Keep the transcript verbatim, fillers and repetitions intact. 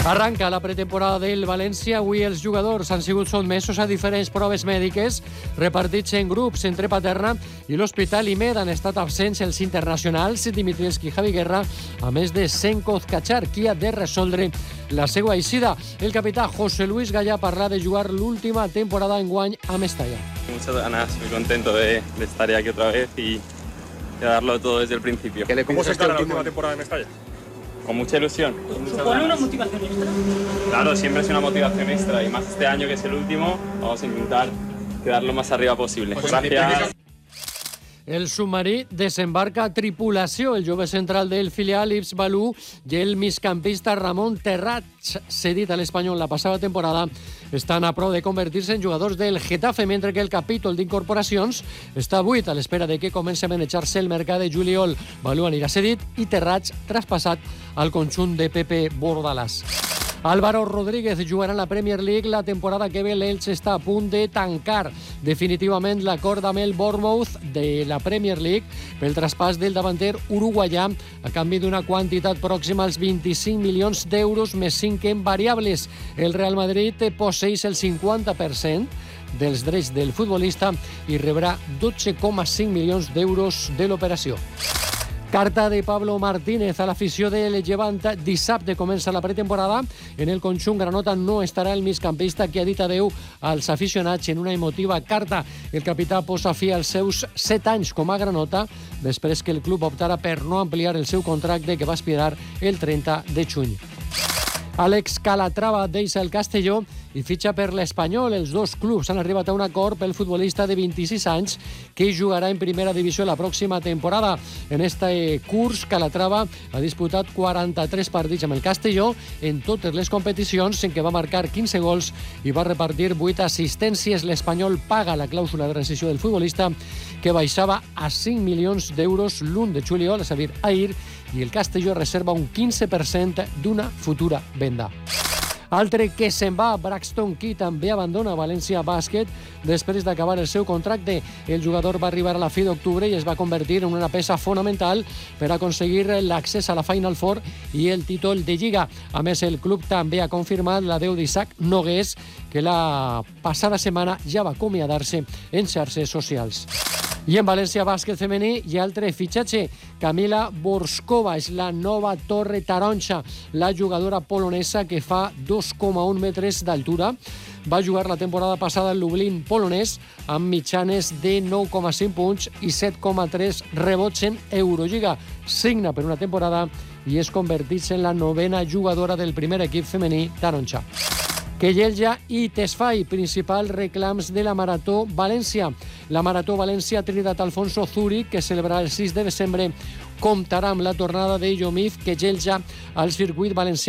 Arranca la pretemporada del València. Avui els jugadors han sigut sotmesos a diferents proves mèdiques repartits en grups entre Paterna i l'Hospital Imed. Han estat absents els internacionals Dimitrievski i Javi Guerra, a més de Senko Kachar, qui ha de resoldre la seva eixida. El capità José Luis Gallá parla de jugar l'última temporada enguany a Mestalla. Muchas ganas, muy contento de, de estar aquí otra vez y de darlo todo desde el principio. ¿Cómo se está la última temporada de Mestalla? Con mucha ilusión. ¿Supone una motivación extra? Claro, siempre es una motivación extra y más este año que es el último, vamos a intentar quedar lo más arriba posible. Gracias. El submarí desembarca tripulació. El jove central del filial Ibs Balú i el migcampista Ramon Terrats, cedit a l'Espanyol la passada temporada, estan a prou de convertir-se en jugadors del Getafe, mentre que el capítol d'incorporacions està buit a l'espera de que comenci a manejar-se el mercat de juliol. Balú anirà cedit i Terrats traspassat al conjunt de Pepe Bordalàs. Álvaro Rodríguez jugarà en la Premier League la temporada que ve. L'Elche està a punt de tancar definitivament l'acord amb el Bournemouth de la Premier League pel traspàs del davanter uruguaià a canvi d'una quantitat pròxima als vint-i-cinc milions d'euros més cinc en variables. El Real Madrid posseeix el cinquanta per cent dels drets del futbolista i rebrà dotze coma cinc milions d'euros de l'operació. Carta de Pablo Martínez a l'afició del Llevant. Dissabte comença la pretemporada. En el conjunt granota no estarà el migcampista que ha dit adeu als aficionats en una emotiva carta. El capità posa fi als seus set anys com a granota després que el club optara per no ampliar el seu contracte que va expirar el trenta de juny. Àlex Calatrava deixa el Castelló i fitxa per l'Espanyol. Els dos clubs han arribat a un acord pel futbolista de vint-i-sis anys que jugarà en primera divisió la pròxima temporada. En este curs, Calatrava ha disputat quaranta-tres partits amb el Castelló en totes les competicions, en què va marcar quinze gols i va repartir vuit assistències. L'Espanyol paga la clàusula de rescissió del futbolista, que baixava a cinc milions d'euros l'un de juliol, és a dir, ahir, i el Castelló reserva un quinze per cent d'una futura venda. Altre que se'n va, Braxton Key, també abandona València Bàsquet després d'acabar el seu contracte. El jugador va arribar a la fi d'octubre i es va convertir en una peça fonamental per aconseguir l'accés a la Final Four i el títol de Lliga. A més, el club també ha confirmat l'adeu d'Isaac Nogués, que la passada setmana ja va acomiadar-se en xarxes socials. I en València Bàsquet femení hi ha altre fitxatge. Kamila Borskova és la nova torre taronja, la jugadora polonesa que fa dos coma un metres d'altura. Va jugar la temporada passada al Lublin polonès amb mitjanes de nou coma cinc punts i set coma tres rebots en Eurolliga. Signa per una temporada i es converteix en la novena jugadora del primer equip femení taronja. Quelja i Tesfai, principals reclams de la Marató València. La Marató València Trinitat Alfonso Zúrich, que celebrarà el sis de desembre, comptarà amb la tornada de Yomif Quelja al circuit valencià.